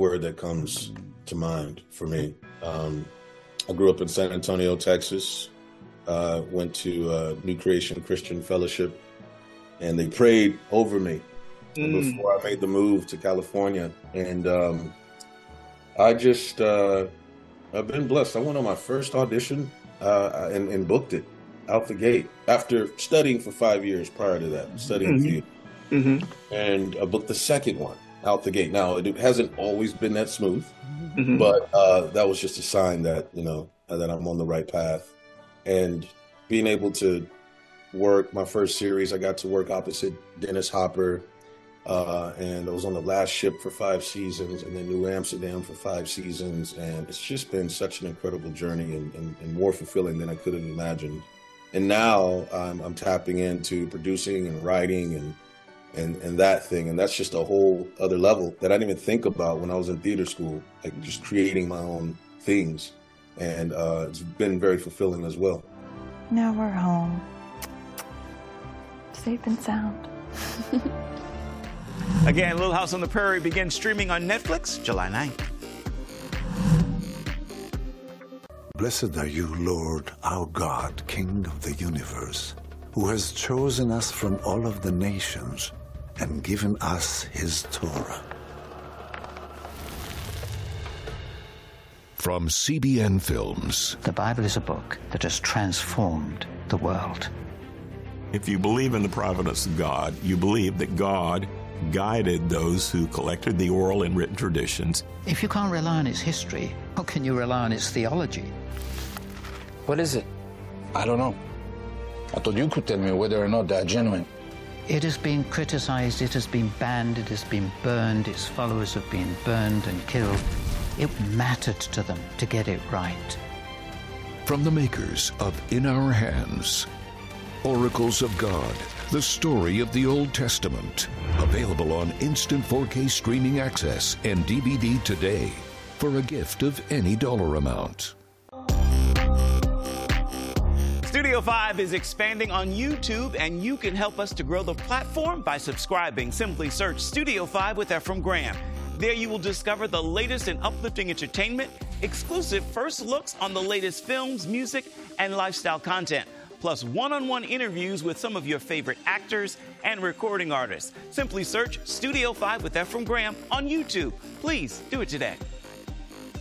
word that comes to mind for me. I grew up in San Antonio, Texas. Went to New Creation Christian Fellowship, and they prayed over me before I made the move to California. And I've been blessed. I went on my first audition and booked it out the gate after studying for 5 years prior to that, studying theater. And I booked the second one out the gate. Now, it hasn't always been that smooth, but that was just a sign that, that I'm on the right path. And being able to work my first series, I got to work opposite Dennis Hopper, and I was on The Last Ship for 5 seasons, and then New Amsterdam for 5 seasons. And it's just been such an incredible journey and more fulfilling than I could have imagined. And now I'm tapping into producing and writing and that thing. And that's just a whole other level that I didn't even think about when I was in theater school, like just creating my own things. And it's been very fulfilling as well. Now we're home. Safe and sound. Again, Little House on the Prairie begins streaming on Netflix July 9th. Blessed are you, Lord, our God, King of the universe, who has chosen us from all of the nations and given us his Torah. From CBN Films. The Bible is a book that has transformed the world. If you believe in the providence of God, you believe that God guided those who collected the oral and written traditions. If you can't rely on its history, how can you rely on its theology? What is it? I don't know. I thought you could tell me whether or not they're genuine. It has been criticized, it has been banned, it has been burned, its followers have been burned and killed. It mattered to them to get it right. From the makers of In Our Hands, Oracles of God, the story of the Old Testament. Available on instant 4K streaming access and DVD today for a gift of any dollar amount. Studio 5 is expanding on YouTube, and you can help us to grow the platform by subscribing. Simply search Studio 5 with Ephraim Graham. There you will discover the latest in uplifting entertainment, exclusive first looks on the latest films, music, and lifestyle content, plus one-on-one interviews with some of your favorite actors and recording artists. Simply search Studio 5 with Ephraim Graham on YouTube. Please do it today.